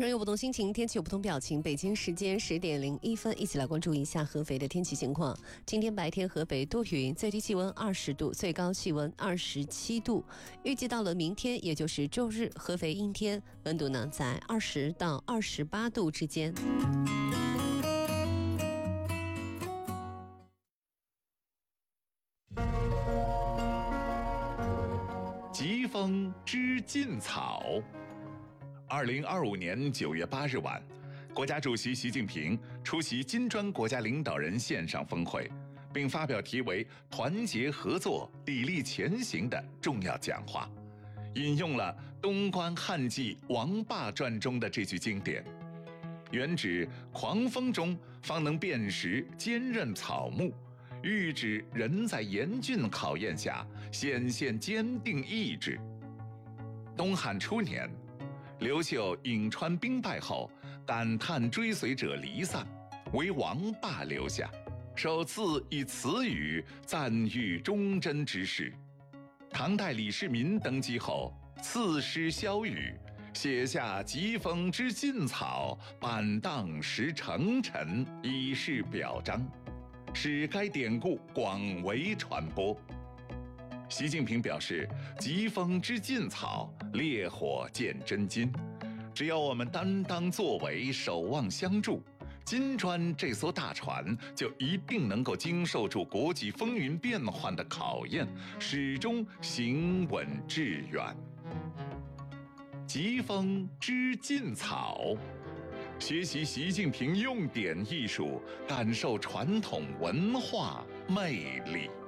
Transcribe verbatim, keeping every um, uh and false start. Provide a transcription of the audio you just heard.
人有不同心情，天气有不同表情。北京时间十点零一分，一起来关注一下合肥的天气情况。今天白天合肥多云，最低气温二十度，最高气温二十七度。预计到了明天，也就是周日，合肥阴天，温度呢在二十到二十八度之间。 疾风知劲草。二零二五年九月八日晚，国家主席习近平出席金砖国家领导人线上峰会，并发表题为“团结合作，砥砺前行”的重要讲话，引用了东关汉记《王霸传》中的这句经典，原指狂风中方能辨识坚韧草木，喻指人在严峻考验下显现坚定意志。东汉初年，刘秀颍川兵败后，感叹追随者离散，为王霸留下，首次以此语赞誉忠贞之士。唐代李世民登基后，赐诗萧瑀，写下“疾风知劲草，板荡识成臣”，以示表彰，使该典故广为传播。习近平表示，疾风知劲草，烈火见真金。只要我们担当作为，守望相助，金砖这艘大船就一定能够经受住国际风云变幻的考验，始终行稳致远。疾风知劲草，学习习近平用典艺术，感受传统文化魅力。